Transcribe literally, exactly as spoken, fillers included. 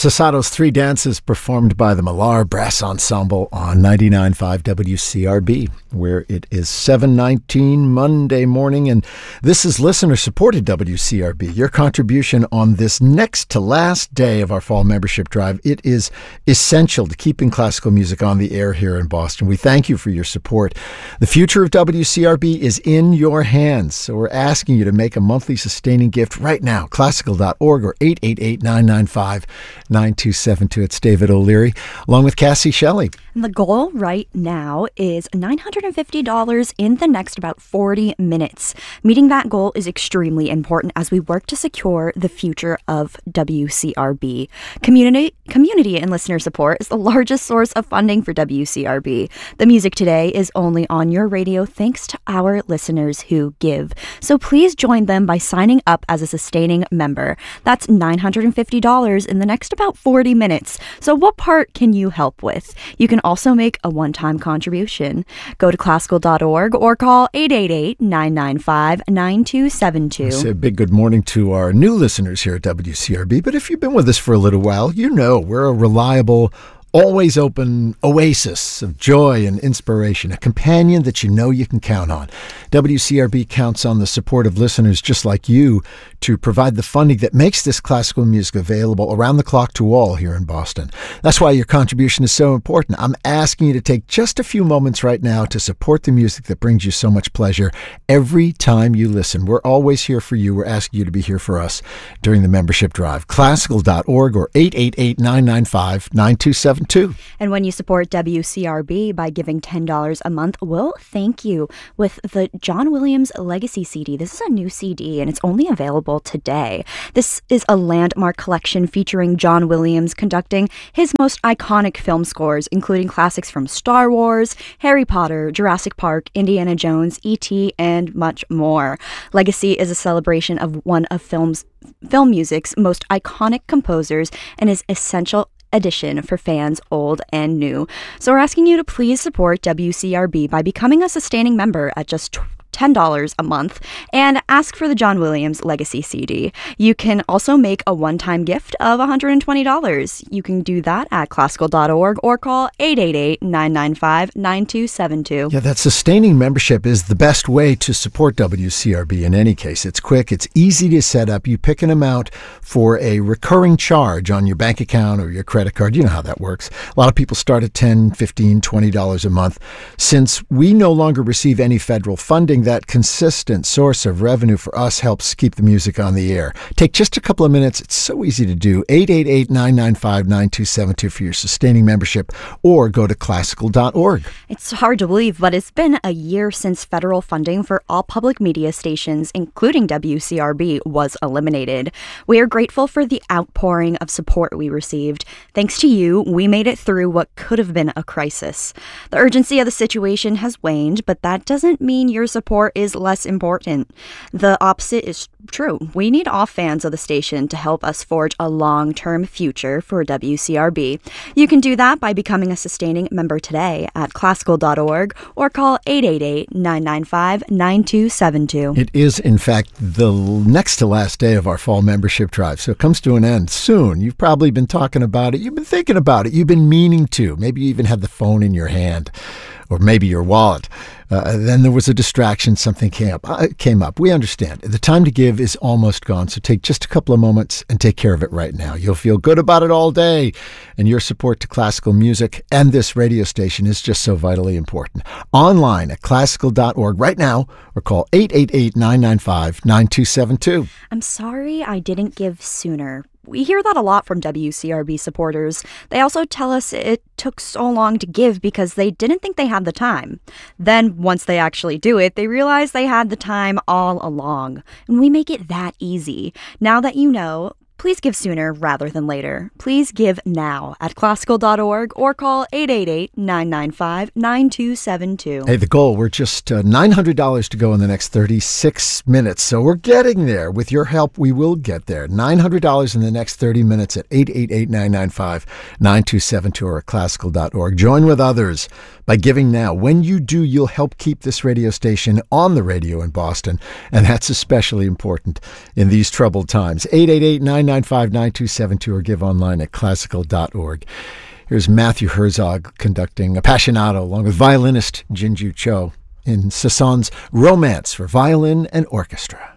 Sasato's Three Dances, performed by the Millar Brass Ensemble on ninety-nine point five W C R B, where it is seven nineteen Monday morning, and this is listener-supported W C R B. Your contribution on this next to last day of our fall membership drive, it is essential to keeping classical music on the air here in Boston. We thank you for your support. The future of W C R B is in your hands, so we're asking you to make a monthly sustaining gift right now. classical dot org or eight eight eight, nine nine five, nine two seven two. It's David O'Leary, along with Cassie Shelley. And the goal right now is nine hundred fifty dollars in the next about forty minutes. Meeting that goal is extremely important as we work to secure the future of W C R B. Community, community and listener support is the largest source of funding for W C R B. The music today is only on your radio thanks to our listeners who give. So please join them by signing up as a sustaining member. That's nine hundred fifty dollars in the next about forty minutes. So what part can you help with? You can also make a one-time contribution. Go to classical dot org or call eight eight eight, nine nine five, nine two seven two. I say a big good morning to our new listeners here at W C R B, but if you've been with us for a little while, you know we're a reliable, always open oasis of joy and inspiration, a companion that you know you can count on. W C R B counts on the support of listeners just like you to provide the funding that makes this classical music available around the clock to all here in Boston. That's why your contribution is so important. I'm asking you to take just a few moments right now to support the music that brings you so much pleasure every time you listen. We're always here for you. We're asking you to be here for us during the membership drive. classical dot org or eight eight eight, nine nine five, nine two seven two. And when you support W C R B by giving ten dollars a month, we'll thank you with the John Williams Legacy C D. This is a new C D, and it's only available today. This is a landmark collection featuring John Williams conducting his most iconic film scores, including classics from Star Wars, Harry Potter, Jurassic Park, Indiana Jones, E T, and much more. Legacy is a celebration of one of film's, film music's most iconic composers and is essential edition for fans old and new. So we're asking you to please support W C R B by becoming a sustaining member at just ten dollars a month and ask for the John Williams Legacy C D. You can also make a one-time gift of one hundred twenty dollars. You can do that at classical dot org or call eight eight eight, nine nine five, nine two seven two. Yeah, that sustaining membership is the best way to support W C R B in any case. It's quick, it's easy to set up. You pick an amount for a recurring charge on your bank account or your credit card. You know how that works. A lot of people start at ten dollars, fifteen dollars, twenty dollars a month. Since we no longer receive any federal funding, that consistent source of revenue for us helps keep the music on the air. Take just a couple of minutes. It's so easy to do. eight eight eight, nine nine five, nine two seven two for your sustaining membership, or go to classical dot org. It's hard to believe, but it's been a year since federal funding for all public media stations, including W C R B, was eliminated. We are grateful for the outpouring of support we received. Thanks to you, we made it through what could have been a crisis. The urgency of the situation has waned, but that doesn't mean your support is less important. The opposite is true. We need all fans of the station to help us forge a long-term future for W C R B. You can do that by becoming a sustaining member today at classical dot org or call eight eight eight, nine nine five, nine two seven two. It is, in fact, the next to last day of our fall membership drive, so it comes to an end soon. You've probably been talking about it. You've been thinking about it. You've been meaning to. Maybe you even had the phone in your hand, or maybe your wallet. Uh, then there was a distraction. Something came up. Uh, came up. We understand. The time to give is almost gone, so take just a couple of moments and take care of it right now. You'll feel good about it all day, and your support to classical music and this radio station is just so vitally important. Online at classical dot org right now, or call eight eight eight, nine nine five, nine two seven two. I'm sorry I didn't give sooner. We hear that a lot from W C R B supporters. They also tell us it took so long to give because they didn't think they had the time. Then, once they actually do it, they realize they had the time all along. And we make it that easy. Now that you know, please give sooner rather than later. Please give now at classical dot org or call eight eight eight, nine nine five, nine two seven two. Hey, the goal, we're just uh, nine hundred dollars to go in the next thirty-six minutes. So we're getting there. With your help, we will get there. nine hundred dollars in the next thirty minutes at eight eight eight, nine nine five, nine two seven two or at classical dot org. Join with others by giving now. When you do, you'll help keep this radio station on the radio in Boston, and that's especially important in these troubled times. eight eight eight, nine nine nine five, nine two seven two or give online at classical dot org. Here's Matthew Herzog conducting Appassionato along with violinist Jinju Cho in Sasson's Romance for Violin and Orchestra.